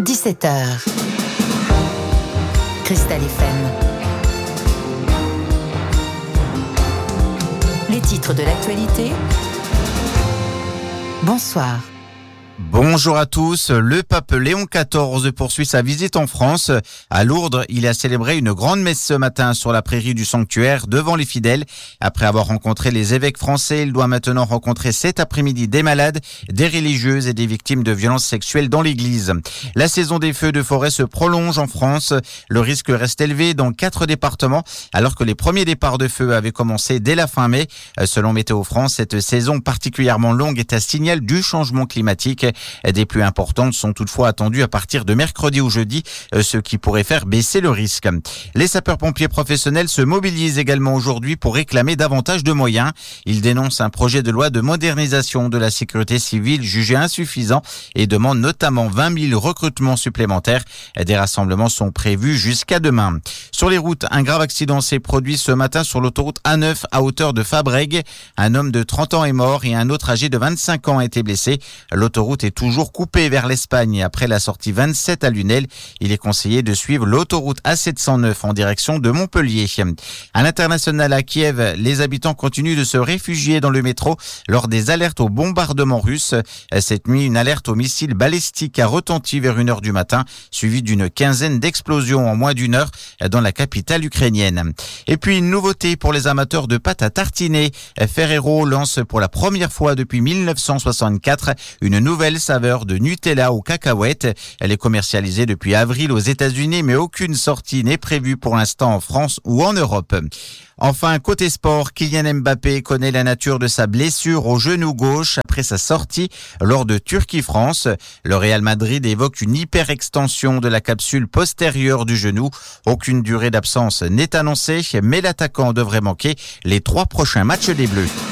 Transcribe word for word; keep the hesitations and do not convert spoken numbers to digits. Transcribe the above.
dix-sept heures. Cristal F M. Les titres de l'actualité. Bonsoir. Bonjour à tous. Le pape Léon quatorze poursuit sa visite en France. À Lourdes, il a célébré une grande messe ce matin sur la prairie du sanctuaire devant les fidèles. Après avoir rencontré les évêques français, il doit maintenant rencontrer cet après-midi des malades, des religieuses et des victimes de violences sexuelles dans l'église. La saison des feux de forêt se prolonge en France. Le risque reste élevé dans quatre départements, alors que les premiers départs de feu avaient commencé dès la fin mai. Selon Météo France, cette saison particulièrement longue est un signal du changement climatique. Des pluies importantes sont toutefois attendues à partir de mercredi ou jeudi, ce qui pourrait faire baisser le risque. Les sapeurs-pompiers professionnels se mobilisent également aujourd'hui pour réclamer davantage de moyens. Ils dénoncent un projet de loi de modernisation de la sécurité civile jugé insuffisant et demandent notamment vingt mille recrutements supplémentaires. Des rassemblements sont prévus jusqu'à demain. Sur les routes, un grave accident s'est produit ce matin sur l'autoroute A neuf à hauteur de Fabrègues. Un homme de trente ans est mort et un autre âgé de vingt-cinq ans a été blessé. L'autoroute est toujours coupée vers l'Espagne après la sortie vingt-sept à Lunel. Il est conseillé de suivre l'autoroute A sept cent neuf en direction de Montpellier. À l'international à Kiev, les habitants continuent de se réfugier dans le métro lors des alertes au bombardement russe. Cette nuit, une alerte au missile balistique a retenti vers une heure du matin, suivie d'une quinzaine d'explosions en moins d'une heure dans la capitale ukrainienne. Et puis une nouveauté pour les amateurs de pâte à tartiner. Ferrero lance pour la première fois depuis mille neuf cent soixante-quatre une nouvelle saveur de Nutella aux cacahuètes. Elle est commercialisée depuis avril aux États-Unis, mais aucune sortie n'est prévue pour l'instant en France ou en Europe. Enfin, côté sport, Kylian Mbappé connaît la nature de sa blessure au genou gauche après sa sortie lors de Turquie-France. Le Real Madrid évoque une hyperextension de la capsule postérieure du genou. Aucune durée d'absence n'est annoncée, mais l'attaquant devrait manquer les trois prochains matchs des Bleus.